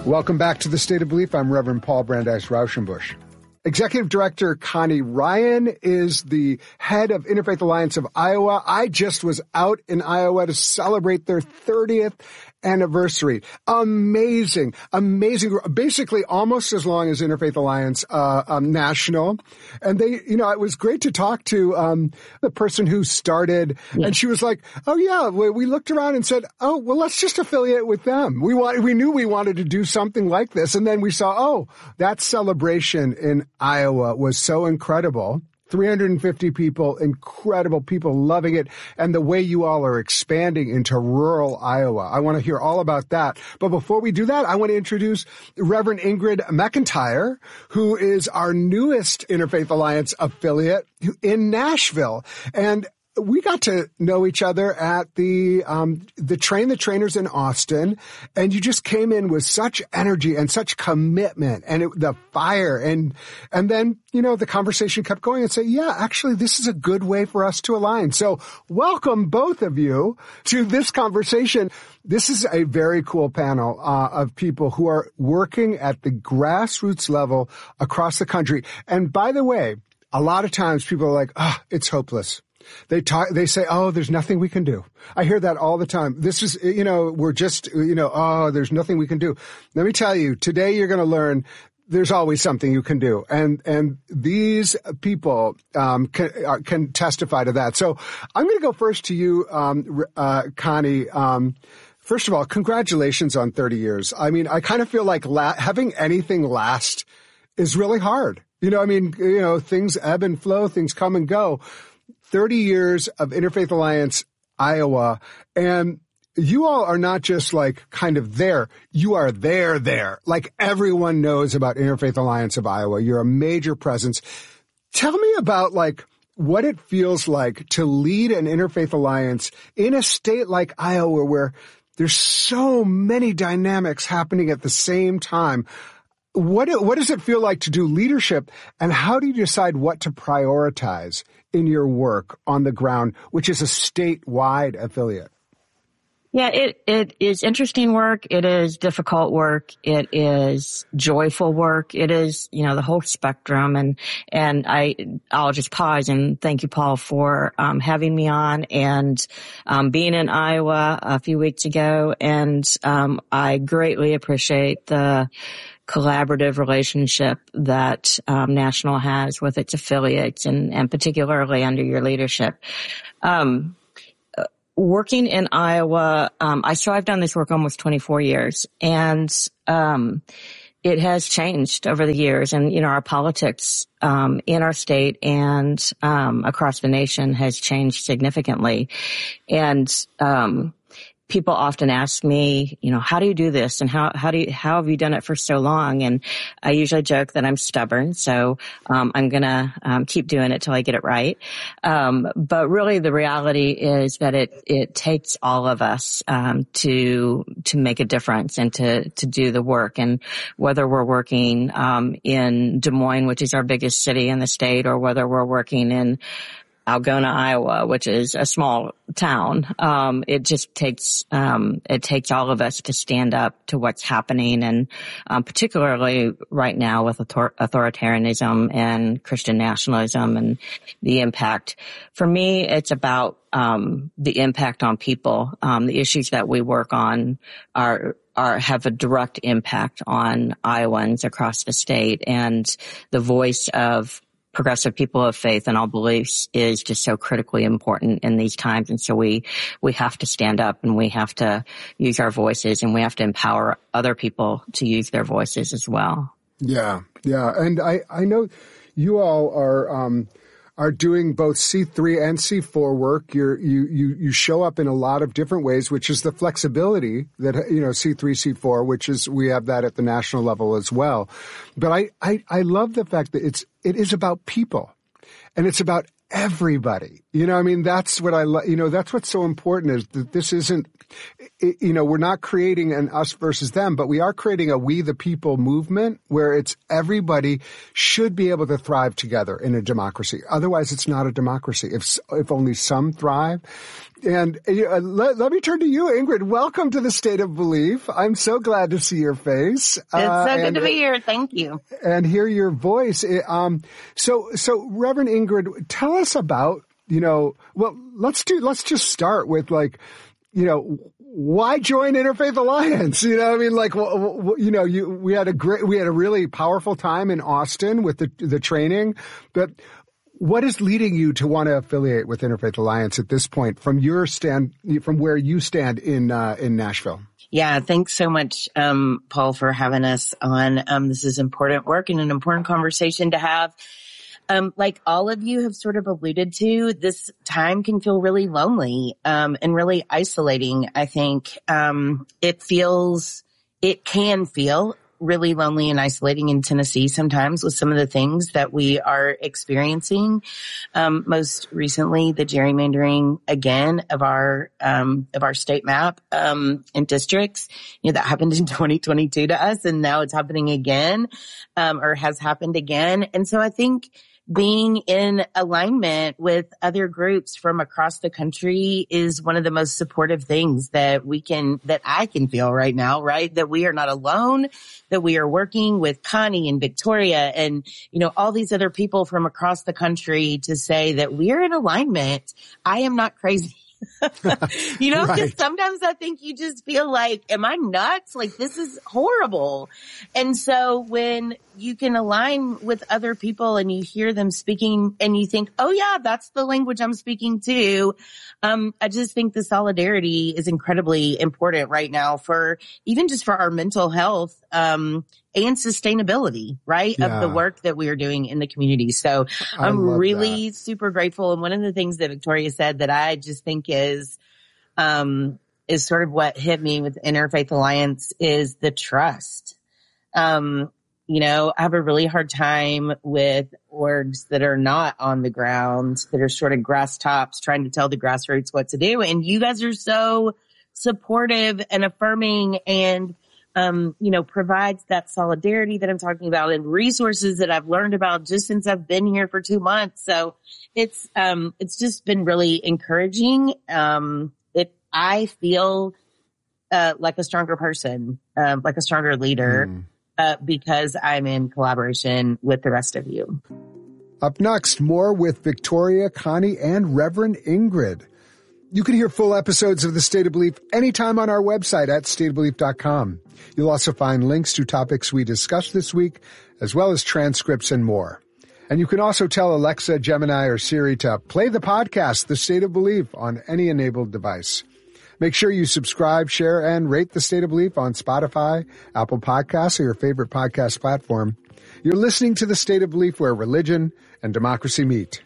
Welcome back to The State of Belief. I'm Reverend Paul Brandeis Rauschenbusch. Executive Director Connie Ryan is the head of Interfaith Alliance of Iowa. I just was out in Iowa to celebrate their 30th anniversary. Amazing. Basically almost as long as Interfaith Alliance National. And they, it was great to talk to the person who started. Yeah. And she was like, oh yeah, we looked around and said, oh, well, let's just affiliate with them. We knew we wanted to do something like this. And then we saw, oh, that celebration in Iowa was so incredible. 350 people, incredible people loving it, and the way you all are expanding into rural Iowa. I want to hear all about that. But before we do that, I want to introduce Reverend Ingrid McIntyre, who is our newest Interfaith Alliance affiliate in Nashville. And we got to know each other at the Train the Trainers in Austin, and you just came in with such energy and such commitment and the fire. And then, the conversation kept going and say, yeah, actually, this is a good way for us to align. So welcome both of you to this conversation. This is a very cool panel of people who are working at the grassroots level across the country. And by the way, a lot of times people are like, it's hopeless. They say, oh, there's nothing we can do. I hear that all the time. This is, we're just, oh, there's nothing we can do. Let me tell you, today you're going to learn there's always something you can do. And these people, can testify to that. So I'm going to go first to you, Connie. First of all, congratulations on 30 years. I mean, I kind of feel like having anything last is really hard. Things ebb and flow, things come and go. 30 years of Interfaith Alliance Iowa, and you all are not just like kind of there, you are there. Like everyone knows about Interfaith Alliance of Iowa. You're a major presence. Tell me about like what it feels like to lead an Interfaith Alliance in a state like Iowa where there's so many dynamics happening at the same time. What does it feel like to do leadership, and how do you decide what to prioritize in your work on the ground, which is a statewide affiliate? Yeah, it is interesting work. It is difficult work. It is joyful work. It is, the whole spectrum. And I'll just pause and thank you, Paul, for having me on and being in Iowa a few weeks ago. And I greatly appreciate the collaborative relationship that National has with its affiliates and particularly under your leadership. Working in Iowa, I've done this work almost 24 years, and it has changed over the years. And, our politics in our state and across the nation has changed significantly. And people often ask me, how do you do this? And how have you done it for so long? And I usually joke that I'm stubborn. So, I'm going to, keep doing it till I get it right. But really the reality is that it takes all of us, to make a difference and to do the work. And whether we're working, in Des Moines, which is our biggest city in the state, or whether we're working in Algona, Iowa, which is a small town. It just takes all of us to stand up to what's happening, and particularly right now with authoritarianism and Christian nationalism and the impact. For me, it's about the impact on people. The issues that we work on have a direct impact on Iowans across the state, and the voice of progressive people of faith and all beliefs is just so critically important in these times. And so we have to stand up, and we have to use our voices, and we have to empower other people to use their voices as well. Yeah. And I know you all are doing both C3 and C4 work. You show up in a lot of different ways, which is the flexibility that, C3, C4, which is, we have that at the national level as well. But I love the fact that it is about people, and it's about everybody. That's what I love. That's what's so important, is that this isn't, we're not creating an us versus them, but we are creating a we the people movement where it's everybody should be able to thrive together in a democracy. Otherwise, it's not a democracy. If only some thrive, And let me turn to you, Ingrid. Welcome to the State of Belief. I'm so glad to see your face. It's so good to be here. Thank you. And hear your voice. So Reverend Ingrid, tell us about, let's just start with why join Interfaith Alliance? We had a really powerful time in Austin with the training, but what is leading you to want to affiliate with Interfaith Alliance at this point from where you stand in Nashville? Yeah, thanks so much, Paul, for having us on. This is important work and an important conversation to have. Like all of you have sort of alluded to, this time can feel really lonely, and really isolating. I think, it can feel really lonely and isolating in Tennessee sometimes with some of the things that we are experiencing. Most recently, the gerrymandering again of our state map, and districts, that happened in 2022 to us. And now it's happening again, or has happened again. And so I think being in alignment with other groups from across the country is one of the most supportive things that I can feel right now, right? That we are not alone, that we are working with Connie and Victoria and, all these other people from across the country to say that we're in alignment. I am not crazy. Because sometimes I think you just feel like, am I nuts? Like, this is horrible. And so when you can align with other people and you hear them speaking and you think, oh yeah, that's the language I'm speaking to. I just think the solidarity is incredibly important right now for even just for our mental health, and sustainability, right? Yeah. Of the work that we are doing in the community. So I'm really super grateful. And one of the things that Victoria said that I just think is sort of what hit me with Interfaith Alliance is the trust. I have a really hard time with orgs that are not on the ground, that are sort of grass tops trying to tell the grassroots what to do. And you guys are so supportive and affirming and provides that solidarity that I'm talking about and resources that I've learned about just since I've been here for 2 months. So it's just been really encouraging. I feel, like a stronger person, like a stronger leader, because I'm in collaboration with the rest of you. Up next, more with Victoria, Connie, and Reverend Ingrid. You can hear full episodes of The State of Belief anytime on our website at stateofbelief.com. You'll also find links to topics we discussed this week, as well as transcripts and more. And you can also tell Alexa, Gemini, or Siri to play the podcast, The State of Belief, on any enabled device. Make sure you subscribe, share, and rate The State of Belief on Spotify, Apple Podcasts, or your favorite podcast platform. You're listening to The State of Belief, where religion and democracy meet.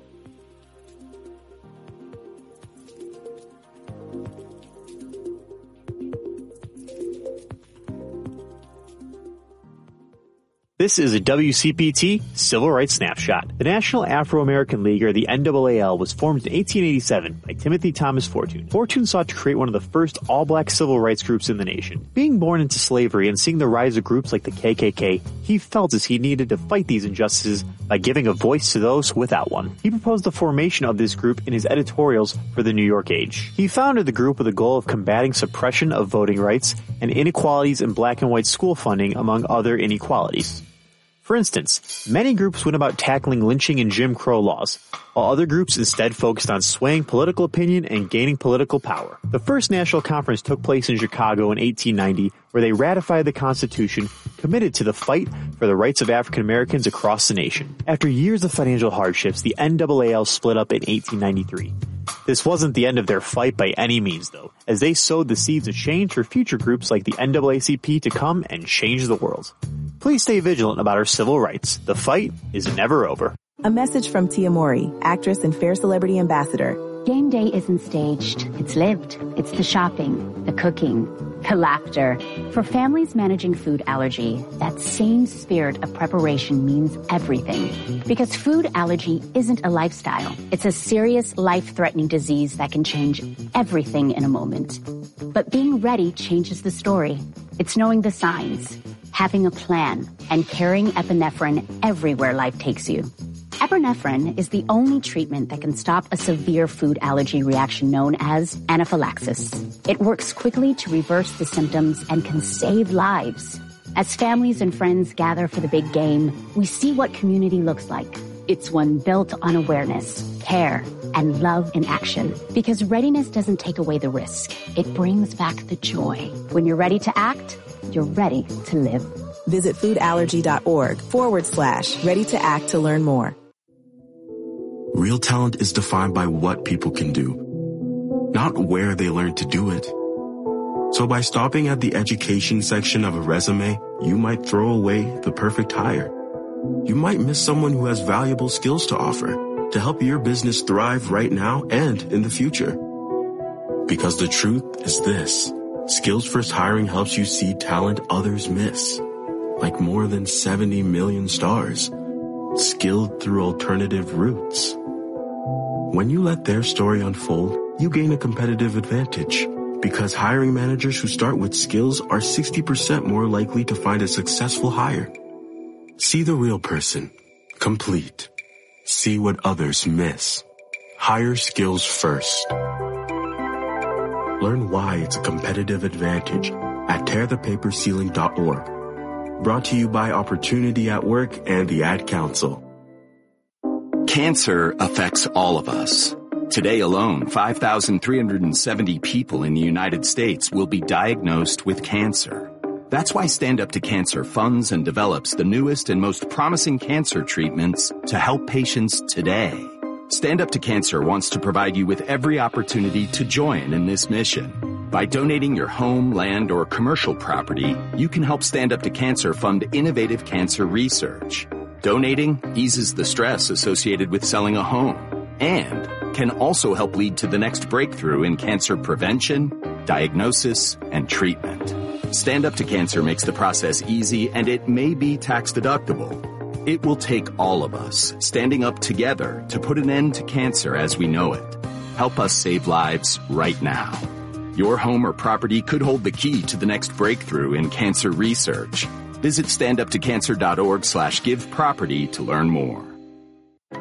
This is a WCPT Civil Rights Snapshot. The National Afro-American League, or the NAAL, was formed in 1887 by Timothy Thomas Fortune. Fortune sought to create one of the first all-black civil rights groups in the nation. Being born into slavery and seeing the rise of groups like the KKK, he felt as he needed to fight these injustices by giving a voice to those without one. He proposed the formation of this group in his editorials for the New York Age. He founded the group with the goal of combating suppression of voting rights and inequalities in black and white school funding, among other inequalities. For instance, many groups went about tackling lynching and Jim Crow laws, while other groups instead focused on swaying political opinion and gaining political power. The first national conference took place in Chicago in 1890, where they ratified the Constitution, committed to the fight for the rights of African Americans across the nation. After years of financial hardships, the NAAL split up in 1893. This wasn't the end of their fight by any means, though, as they sowed the seeds of change for future groups like the NAACP to come and change the world. Please stay vigilant about our civil rights. The fight is never over. A message from Tia Mowry, actress and Fair Celebrity Ambassador. Game day isn't staged. It's lived. It's the shopping, the cooking, the laughter. For families managing food allergy, that same spirit of preparation means everything. Because food allergy isn't a lifestyle. It's a serious, life-threatening disease that can change everything in a moment. But being ready changes the story. It's knowing the signs, having a plan, and carrying epinephrine everywhere life takes you. Epinephrine is the only treatment that can stop a severe food allergy reaction known as anaphylaxis. It works quickly to reverse the symptoms and can save lives. As families and friends gather for the big game, we see what community looks like. It's one built on awareness, care, and love in action. Because readiness doesn't take away the risk. It brings back the joy. When you're ready to act, you're ready to live. Visit foodallergy.org/ready to act to learn more. Real talent is defined by what people can do, not where they learn to do it. So by stopping at the education section of a resume, you might throw away the perfect hire. You might miss someone who has valuable skills to offer to help your business thrive right now and in the future. Because the truth is this: Skills First Hiring helps you see talent others miss, like more than 70 million stars, skilled through alternative routes. When you let their story unfold, you gain a competitive advantage, because hiring managers who start with skills are 60% more likely to find a successful hire. See the real person, complete. See what others miss. Hire skills first. Learn why it's a competitive advantage at tearthepaperceiling.org. Brought to you by Opportunity at Work and the Ad Council. Cancer affects all of us. Today alone, 5,370 people in the United States will be diagnosed with cancer. That's why Stand Up to Cancer funds and develops the newest and most promising cancer treatments to help patients today. Stand Up to Cancer wants to provide you with every opportunity to join in this mission. By donating your home, land, or commercial property, you can help Stand Up to Cancer fund innovative cancer research. Donating eases the stress associated with selling a home and can also help lead to the next breakthrough in cancer prevention, diagnosis, and treatment. Stand Up to Cancer makes the process easy, and it may be tax deductible. It will take all of us standing up together to put an end to cancer as we know it. Help us save lives right now. Your home or property could hold the key to the next breakthrough in cancer research. Visit standuptocancer.org/giveproperty to learn more.